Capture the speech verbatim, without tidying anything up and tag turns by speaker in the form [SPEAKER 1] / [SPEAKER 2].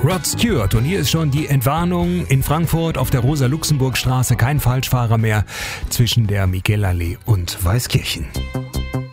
[SPEAKER 1] Rod Stewart. Und hier ist schon die Entwarnung in Frankfurt auf der Rosa-Luxemburg-Straße. Kein Falschfahrer mehr zwischen der Miguelallee und Weißkirchen.